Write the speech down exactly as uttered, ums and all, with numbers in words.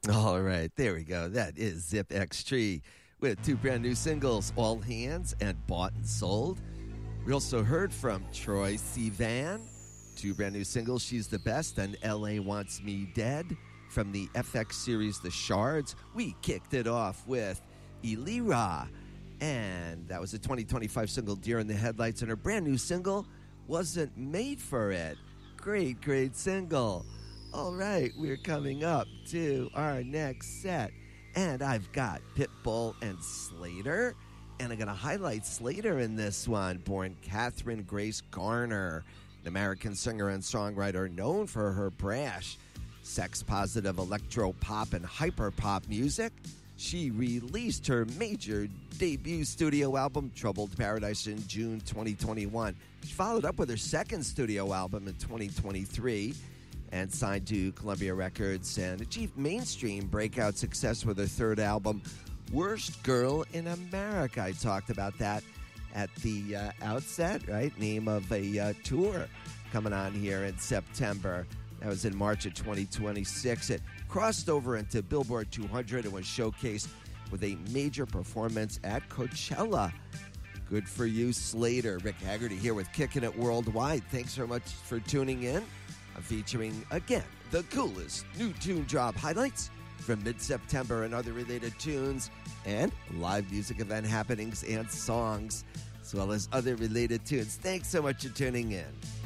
All right, there we go. That is Zip X Tree with two brand new singles, All Hands and Bought and Sold. We also heard from Troye Sivan, two brand new singles, She's the Best and L A Wants Me Dead. From the F X series The Shards, we kicked it off with Ilira, and that was a twenty twenty-five single, Deer in the Headlights, and her brand new single, Wasn't Made for It. Great, great single. All right, we're coming up to our next set, and I've got Pitbull and Slater, and I'm going to highlight Slater in this one, born Catherine Grace Garner, an American singer and songwriter known for her brash, sex-positive electro-pop and hyper-pop music. She released her major debut studio album, Troubled Paradise, in June twenty twenty-one. She followed up with her second studio album in twenty twenty-three, and signed to Columbia Records and achieved mainstream breakout success with her third album, Worst Girl in America. I talked about that at the uh, outset, right? Name of a uh, tour coming on here in September. That was in March of twenty twenty-six. It crossed over into Billboard two hundred and was showcased with a major performance at Coachella. Good for you, Slater. Rick Haggerty here with Kicking It Worldwide. Thanks so much for tuning in. I'm featuring, again, the coolest new tune drop highlights from mid-September and other related tunes, and live music event happenings and songs, as well as other related tunes. Thanks so much for tuning in.